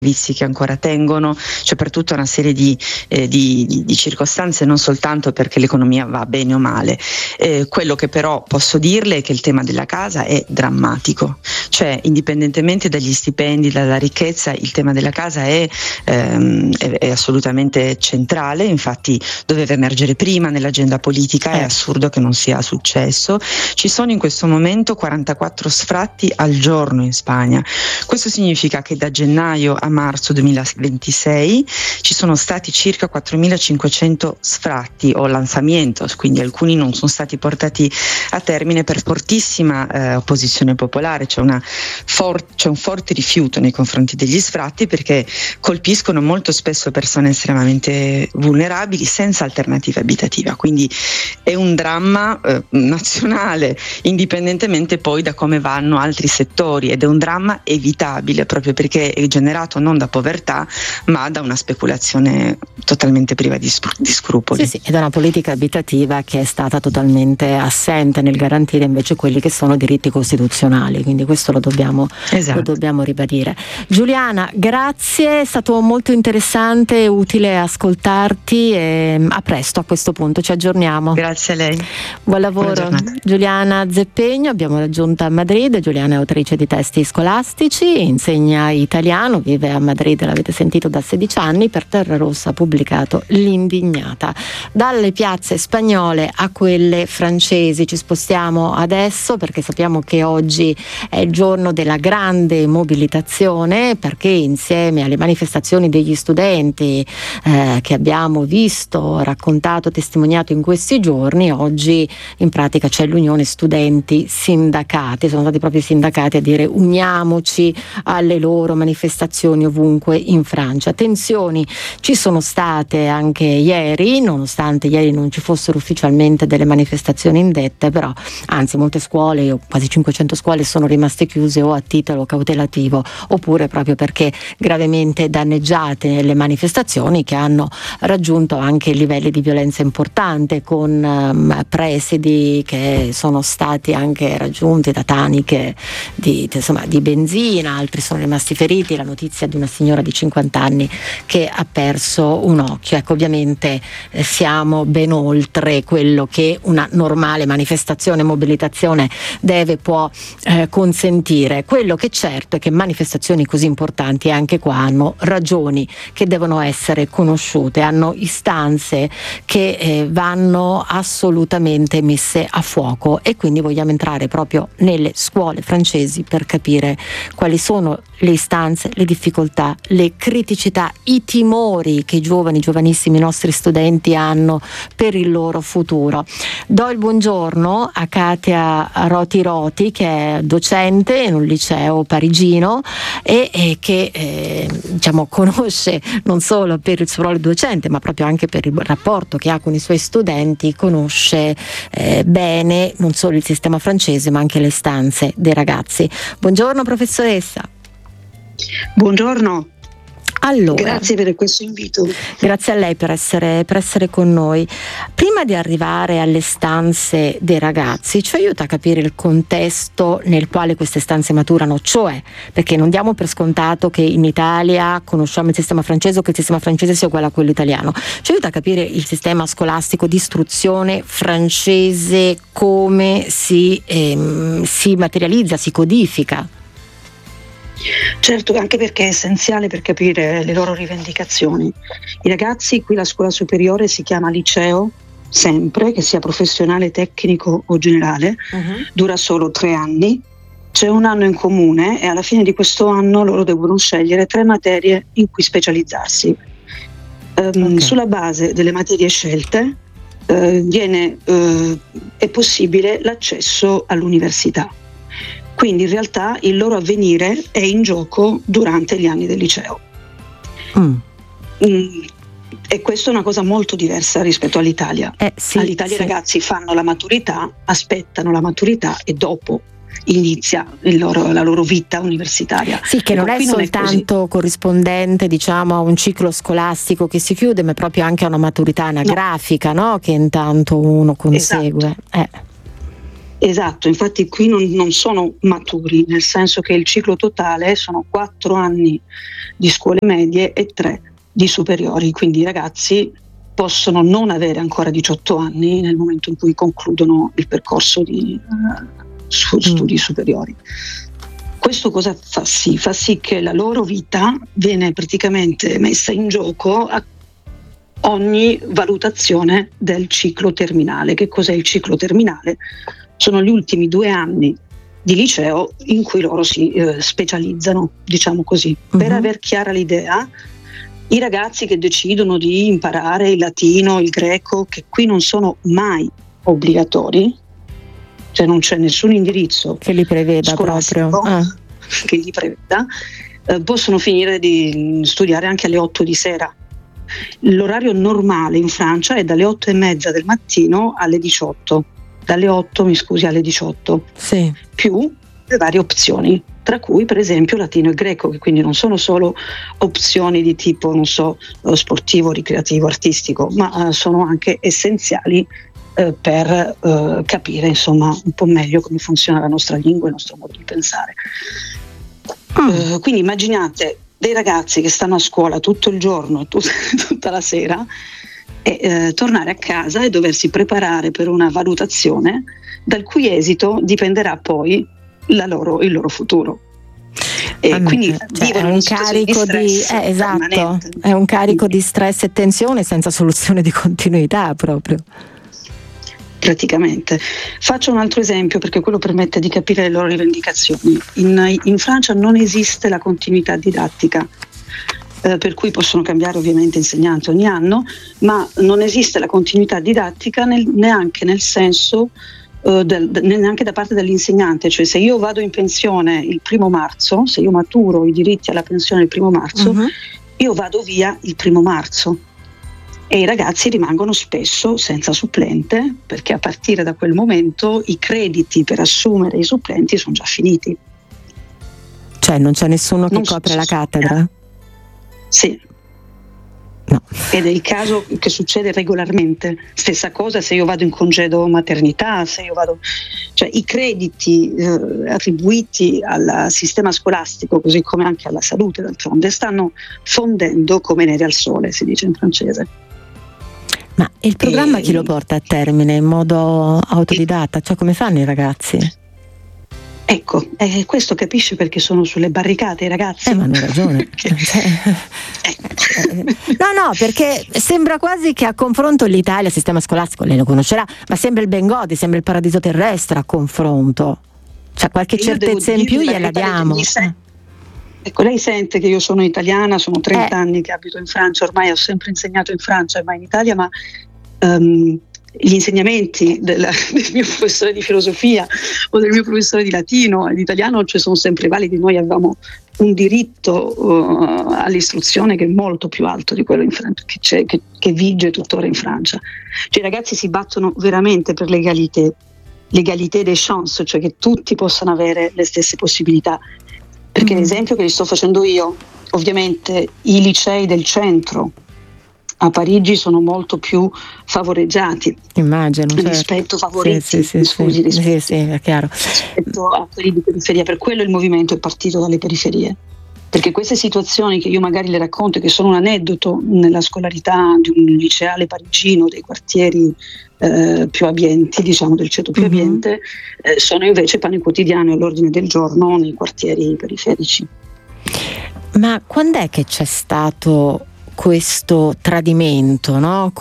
servizi che ancora tengono, cioè per tutta una serie di circostanze, non soltanto perché l'economia va bene o male. Quello che però posso dirle è che il tema della casa è drammatico, cioè indipendentemente dagli stipendi, dalla ricchezza, il tema della casa è assolutamente centrale. Infatti doveva emergere prima nell'agenda politica, è assurdo che non sia successo. Ci sono in questo momento 44 sfratti al giorno in Spagna. Questo significa che da gennaio a marzo 2026 ci sono stati circa 4.500 sfratti o lanzamientos, quindi alcuni non sono stati portati a termine per fortissima opposizione popolare. C'è un forte rifiuto nei confronti degli sfratti, perché colpiscono molto spesso persone estremamente vulnerabili senza alternativa abitativa, quindi è un dramma nazionale, indipendentemente poi da come vanno altri settori, ed è un dramma evitabile proprio perché è generato non da povertà ma da una speculazione totalmente priva di scrupoli. Sì, ed è una politica abitativa che è stata totalmente assente nel garantire invece quelli che sono diritti costituzionali, quindi questo lo dobbiamo ribadire. Giuliana, grazie, è stato molto interessante e utile ascoltarti, e a presto. A questo punto ci aggiorniamo. Grazie a lei. Buon lavoro. Giuliana Zeppegno, abbiamo raggiunta a Madrid. Giuliana è autrice di testi scolastici, insegna italiano, vive a Madrid, l'avete sentito, da 16 anni. Per Terra Rossa ha pubblicato L'Indignata. Dalle piazze spagnole a quelle francesi ci spostiamo adesso, perché sappiamo che oggi è il giorno della grande mobilitazione, perché insieme alle manifestazioni degli studenti che abbiamo visto, raccontato, testimoniato in questi giorni, oggi in pratica c'è l'Unione Studenti Sindacati. Sono stati proprio i sindacati a dire: uniamoci alle loro manifestazioni ovunque in Francia. Tensioni ci sono state anche ieri, nonostante ieri non ci fossero ufficialmente delle manifestazioni indette, però anzi molte scuole, quasi 500 scuole, sono rimaste chiuse o a titolo cautelativo oppure proprio perché gravemente danneggiate nelle manifestazioni, che hanno raggiunto anche livelli di violenza importante, con presidi che sono stati anche raggiunti da taniche di benzina, altri sono rimasti feriti. La notizia di una signora di 50 anni che ha perso un occhio. Ecco, ovviamente siamo ben oltre quello che una normale manifestazione, mobilitazione può consentire. Quello che è certo è che manifestazioni così importanti anche qua hanno ragioni che devono essere conosciute, hanno istanze che vanno assolutamente messe a fuoco, e quindi vogliamo entrare proprio nelle scuole francesi per capire quali sono le istanze, le difficoltà, le criticità, i timori che i giovanissimi nostri studenti hanno per il loro futuro. Do il buongiorno a Katia Roti, che è docente in un liceo parigino e che conosce non solo per il suo ruolo docente, ma proprio anche per il rapporto che ha con i suoi studenti, conosce bene non solo il sistema francese ma anche le istanze dei ragazzi. Buongiorno professoressa. Buongiorno. Allora, grazie per questo invito. Grazie a lei per essere con noi. Prima di arrivare alle stanze dei ragazzi, ci aiuta a capire il contesto nel quale queste stanze maturano, cioè, perché non diamo per scontato che in Italia conosciamo il sistema francese o che il sistema francese sia uguale a quello italiano. Ci aiuta a capire il sistema scolastico di istruzione francese, come si materializza, si codifica. Certo, anche perché è essenziale per capire le loro rivendicazioni. I ragazzi, qui la scuola superiore si chiama liceo, sempre, che sia professionale, tecnico o generale, dura solo 3 anni, c'è un anno in comune e alla fine di questo anno loro devono scegliere 3 materie in cui specializzarsi. Sulla base delle materie scelte è possibile l'accesso all'università. Quindi in realtà il loro avvenire è in gioco durante gli anni del liceo. E questa è una cosa molto diversa rispetto all'Italia. All'Italia i ragazzi fanno la maturità, aspettano la maturità e dopo inizia la loro vita universitaria. Sì, che non è soltanto corrispondente, diciamo, a un ciclo scolastico che si chiude, ma proprio anche a una maturità anagrafica, no? Che intanto uno consegue. Esatto. Esatto, infatti qui non sono maturi, nel senso che il ciclo totale sono 4 anni di scuole medie e 3 di superiori, quindi i ragazzi possono non avere ancora 18 anni nel momento in cui concludono il percorso di studi superiori. Questo cosa fa sì? Fa sì che la loro vita viene praticamente messa in gioco a ogni valutazione del ciclo terminale. Che cos'è il ciclo terminale? Sono gli ultimi 2 anni di liceo in cui loro si specializzano, diciamo così. Per aver chiara l'idea, i ragazzi che decidono di imparare il latino, il greco, che qui non sono mai obbligatori, cioè non c'è nessun indirizzo che li preveda proprio, che li preveda, possono finire di studiare anche alle 8 di sera. L'orario normale in Francia è dalle 8:30 del mattino alle 18, dalle 8 alle 18, sì, più le varie opzioni, tra cui per esempio latino e greco, che quindi non sono solo opzioni di tipo, non so, sportivo, ricreativo, artistico, ma sono anche essenziali per capire insomma un po' meglio come funziona la nostra lingua e il nostro modo di pensare. Quindi immaginate dei ragazzi che stanno a scuola tutto il giorno, tutta la sera, e tornare a casa e doversi preparare per una valutazione dal cui esito dipenderà poi il loro futuro. E quindi è un carico è un carico di stress e tensione senza soluzione di continuità proprio. Praticamente. Faccio un altro esempio perché quello permette di capire le loro rivendicazioni. In Francia non esiste la continuità didattica, per cui possono cambiare ovviamente insegnanti ogni anno, ma non esiste la continuità didattica neanche nel senso neanche da parte dell'insegnante, cioè se io vado in pensione il 1° marzo, se io maturo i diritti alla pensione il 1° marzo, io vado via il 1° marzo. E i ragazzi rimangono spesso senza supplente perché a partire da quel momento i crediti per assumere i supplenti sono già finiti. Cioè non c'è nessuno che copre la cattedra? Sì. No. Ed è il caso che succede regolarmente. Stessa cosa se io vado in congedo maternità, cioè i crediti attribuiti al sistema scolastico, così come anche alla salute d'altronde, stanno fondendo come neri al sole, si dice in francese. Ma il programma chi lo porta a termine in modo autodidatta? Cioè come fanno i ragazzi? Ecco, questo capisce perché sono sulle barricate i ragazzi. Ma hanno ragione. No, perché sembra quasi che a confronto l'Italia, il sistema scolastico, lei lo conoscerà, ma sembra il Bengodi, sembra il paradiso terrestre a confronto. Cioè qualche certezza in più gliela diamo. Ecco, lei sente che io sono italiana, sono 30 anni che abito in Francia, ormai ho sempre insegnato in Francia e mai in Italia, ma gli insegnamenti del mio professore di filosofia o del mio professore di latino e di italiano sono sempre validi. Noi avevamo un diritto all'istruzione che è molto più alto di quello in Francia, che vige tuttora in Francia. Cioè, i ragazzi si battono veramente per l'égalité des chances, cioè che tutti possano avere le stesse possibilità. Perché l'esempio che vi sto facendo io, ovviamente i licei del centro a Parigi sono molto più favoreggiati, immagino, rispetto favoriti, è chiaro, rispetto a quelli di periferia. Per quello il movimento è partito dalle periferie, perché queste situazioni che io magari le racconto, che sono un aneddoto nella scolarità di un liceale parigino dei quartieri più abbienti, diciamo del ceto più abbiente, sono invece pane quotidiano all'ordine del giorno nei quartieri periferici. Ma quando è che c'è stato questo tradimento, no?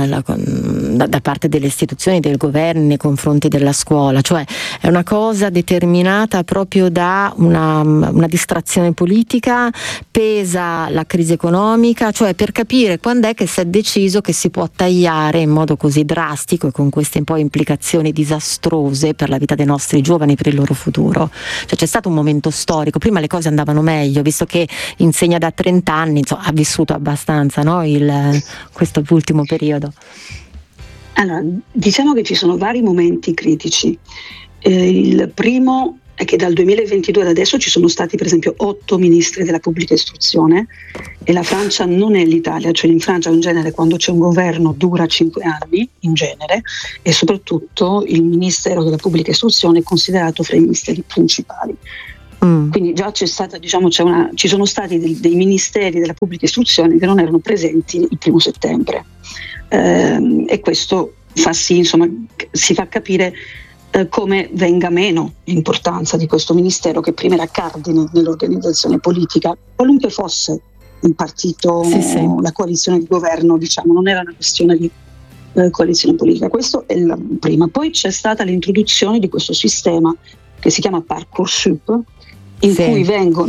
Da parte delle istituzioni, del governo nei confronti della scuola? Cioè è una cosa determinata proprio da una distrazione politica, pesa la crisi economica, cioè per capire quando è che si è deciso che si può tagliare in modo così drastico e con queste poi implicazioni disastrose per la vita dei nostri giovani, per il loro futuro. Cioè c'è stato un momento storico, prima le cose andavano meglio, visto che insegna da 30 anni, insomma, ha vissuto abbastanza, no? Questo ultimo periodo. Allora, diciamo che ci sono vari momenti critici. Il primo è che dal 2022 ad adesso ci sono stati per esempio 8 ministri della pubblica istruzione e la Francia non è l'Italia, cioè in Francia in genere quando c'è un governo dura 5 anni, in genere, e soprattutto il Ministero della Pubblica Istruzione è considerato fra i ministeri principali. Quindi già c'è stata, ci sono stati dei ministeri della pubblica istruzione che non erano presenti il 1° settembre, e questo fa sì, insomma, si fa capire come venga meno l'importanza di questo ministero, che prima era cardine nell'organizzazione politica, qualunque fosse il partito, la coalizione di governo, non era una questione di coalizione politica. Questo è la prima. Poi c'è stata l'introduzione di questo sistema che si chiama Parcoursup, in cui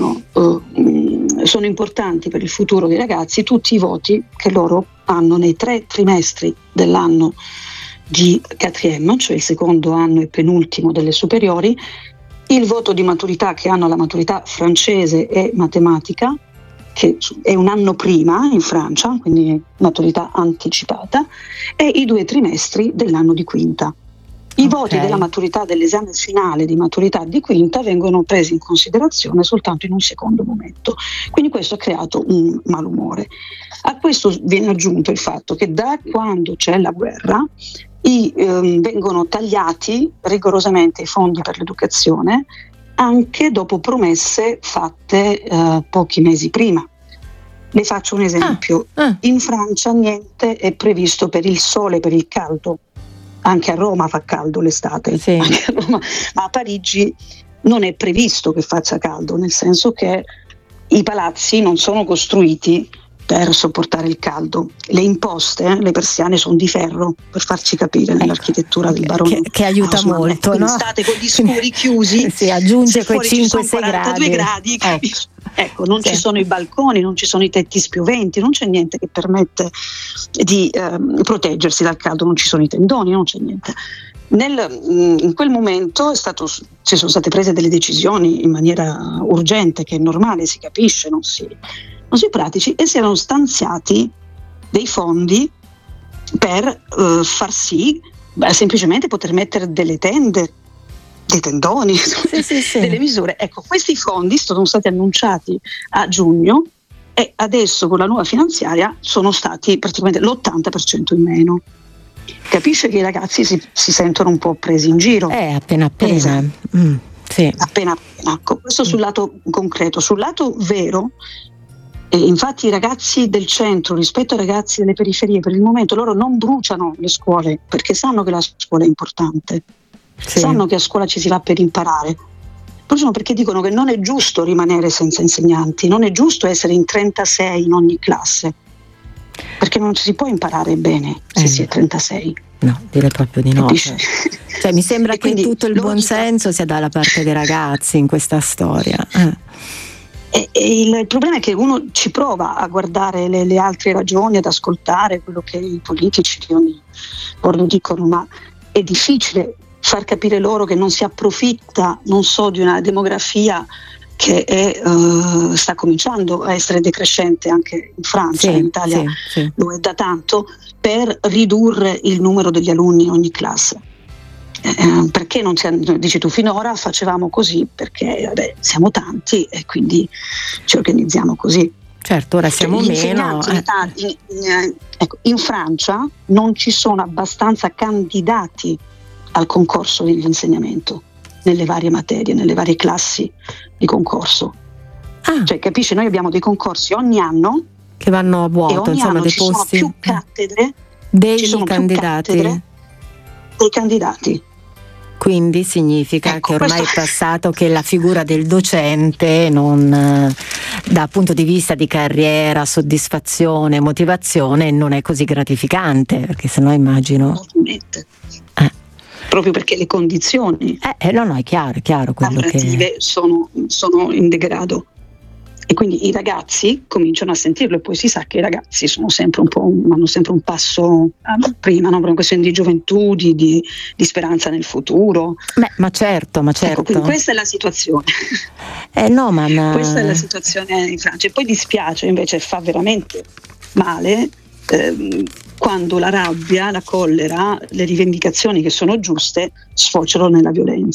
sono importanti per il futuro dei ragazzi tutti i voti che loro hanno nei 3 trimestri dell'anno di quatrième, cioè il secondo anno e penultimo delle superiori, il voto di maturità che hanno la maturità francese e matematica, che è un anno prima in Francia, quindi maturità anticipata, e i 2 trimestri dell'anno di quinta. I voti della maturità, dell'esame finale di maturità di quinta, vengono presi in considerazione soltanto in un secondo momento. Quindi questo ha creato un malumore. A questo viene aggiunto il fatto che da quando c'è la guerra vengono tagliati rigorosamente i fondi per l'educazione, anche dopo promesse fatte pochi mesi prima. Le faccio un esempio. In Francia niente è previsto per il sole, per il caldo. Anche a Roma fa caldo l'estate, anche a Roma, ma a Parigi non è previsto che faccia caldo, nel senso che i palazzi non sono costruiti per sopportare il caldo. Le imposte, le persiane sono di ferro, per farci capire, nell'architettura del barone. Che aiuta molto, no? State con gli scuri chiusi, aggiunge quei 5-6 gradi. Ecco, non ci sono i balconi, non ci sono i tetti spioventi, non c'è niente che permette di proteggersi dal caldo, non ci sono i tendoni, non c'è niente. In quel momento ci sono state prese delle decisioni in maniera urgente, che è normale, si capisce, non si pratici, e si erano stanziati dei fondi per far sì semplicemente poter mettere delle tende, dei tendoni, delle misure. Ecco, questi fondi sono stati annunciati a giugno e adesso con la nuova finanziaria sono stati praticamente l'80% in meno. Capisce che i ragazzi si sentono un po' presi in giro. Appena. Appena. Questo sul lato concreto. Sul lato vero, infatti i ragazzi del centro rispetto ai ragazzi delle periferie, per il momento loro non bruciano le scuole perché sanno che la scuola è importante, sanno che a scuola ci si va per imparare, bruciano perché dicono che non è giusto rimanere senza insegnanti, non è giusto essere in 36 in ogni classe, perché non si può imparare bene se si è 36. No, direi proprio di no. Capisci? Cioè, mi sembra che tutto il buonsenso sia dalla parte dei ragazzi in questa storia. Il problema è che uno ci prova a guardare le altre ragioni, ad ascoltare quello che i politici di ogni bordo dicono, ma è difficile far capire loro che non si approfitta, non so, di una demografia che sta cominciando a essere decrescente anche in Francia, in Italia lo è da tanto, per ridurre il numero degli alunni in ogni classe. Perché non dici tu, finora facevamo così perché siamo tanti e quindi ci organizziamo così. Certo, ora siamo meno. In Francia non ci sono abbastanza candidati al concorso dell'insegnamento nelle varie materie, nelle varie classi di concorso. Cioè, capisci, noi abbiamo dei concorsi ogni anno che vanno a vuoto, e ogni insomma, anno dei ci posti. Sono più cattedre dei candidati. Dei candidati. Quindi significa che ormai è passato che la figura del docente non, da punto di vista di carriera, soddisfazione, motivazione, non è così gratificante, perché sennò immagino. Proprio perché le condizioni no, è chiaro quello lavorative sono in degrado. E quindi i ragazzi cominciano a sentirlo, e poi si sa che i ragazzi sono sempre hanno sempre un passo prima, no? Per una questione di gioventù, di speranza nel futuro. Ma certo. Ecco, quindi questa è la situazione. Questa è la situazione in Francia. E poi dispiace, invece fa veramente male quando la rabbia, la collera, le rivendicazioni che sono giuste sfociano nella violenza.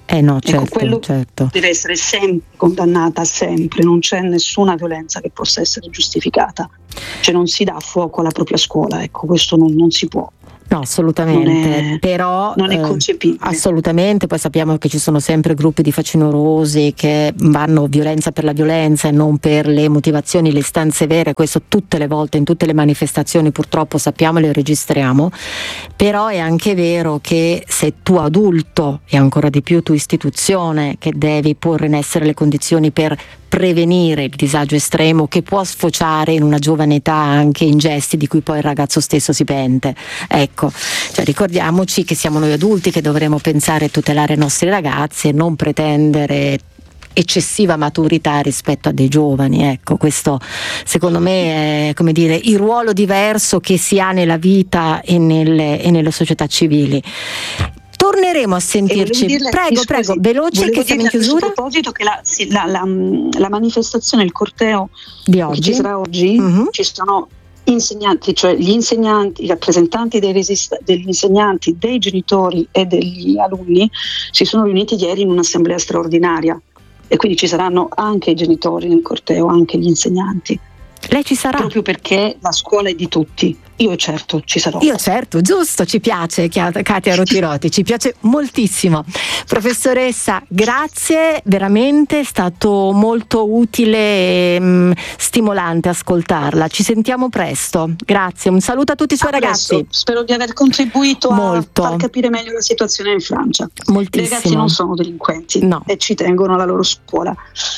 No, certo, ecco, quello certo. deve essere sempre condannata, sempre, non c'è nessuna violenza che possa essere giustificata, cioè non si dà fuoco alla propria scuola, ecco, questo non si può. No, assolutamente, però non è concepibile. Assolutamente, poi sappiamo che ci sono sempre gruppi di facinorosi che vanno violenza per la violenza e non per le motivazioni, le istanze vere, questo tutte le volte in tutte le manifestazioni purtroppo sappiamo e le registriamo, però è anche vero che se tu adulto e ancora di più tu istituzione che devi porre in essere le condizioni per prevenire il disagio estremo che può sfociare in una giovane età anche in gesti di cui poi il ragazzo stesso si pente, ecco, cioè ricordiamoci che siamo noi adulti che dovremo pensare e tutelare i nostri ragazzi e non pretendere eccessiva maturità rispetto a dei giovani, ecco, questo secondo me è, come dire, il ruolo diverso che si ha nella vita e nelle società civili. Torneremo a sentirci. Prego, veloce, che siamo in chiusura. A proposito che la manifestazione, il corteo di oggi, che ci sarà oggi, ci sono insegnanti, cioè gli insegnanti, i rappresentanti degli insegnanti, dei genitori e degli alunni si sono riuniti ieri in un'assemblea straordinaria e quindi ci saranno anche i genitori nel corteo, anche gli insegnanti. Lei ci sarà? Proprio perché la scuola è di tutti. Io certo ci sarò. Io certo, giusto, ci piace Katia Rotiroti, ci piace moltissimo. Professoressa, grazie, veramente è stato molto utile e stimolante ascoltarla. Ci sentiamo presto. Grazie, un saluto a tutti i suoi ragazzi. Spero di aver contribuito a far capire meglio la situazione in Francia. Moltissimo. I ragazzi non sono delinquenti, no, e ci tengono alla loro scuola.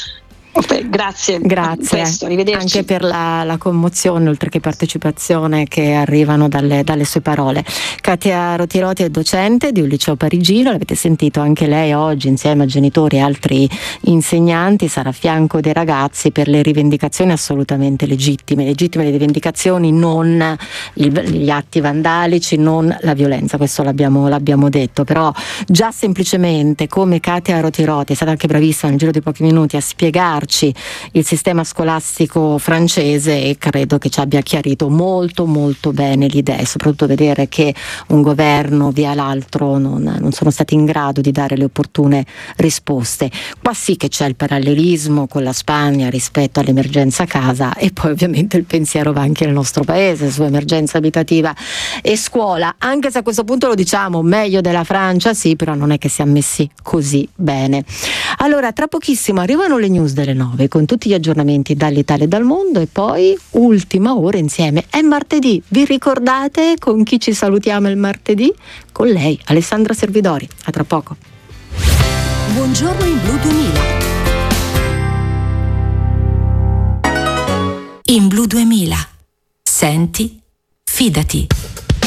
Grazie. Presto, arrivederci. Anche per la commozione oltre che partecipazione che arrivano dalle sue parole. Katia Rotiroti è docente di un liceo parigino, l'avete sentito anche lei oggi insieme a genitori e altri insegnanti, sarà a fianco dei ragazzi per le rivendicazioni assolutamente legittime le rivendicazioni, non gli atti vandalici, non la violenza, questo l'abbiamo detto, però già semplicemente come Katia Rotiroti è stata anche bravissima nel giro di pochi minuti a spiegarci il sistema scolastico francese, e credo che ci abbia chiarito molto molto bene l'idea, e soprattutto vedere che un governo via l'altro non sono stati in grado di dare le opportune risposte. Qua sì che c'è il parallelismo con la Spagna rispetto all'emergenza casa, e poi ovviamente il pensiero va anche nel nostro paese su emergenza abitativa e scuola, anche se a questo punto lo diciamo meglio della Francia, sì, però non è che siamo messi così bene. Allora, tra pochissimo arrivano le news delle 9 con tutti gli aggiornamenti dall'Italia e dal mondo, e poi ultima ora insieme. È martedì, vi ricordate con chi ci salutiamo il martedì? Con lei, Alessandra Servidori. A tra poco. Buongiorno in Blu 2000. In Blu 2000. Senti, fidati.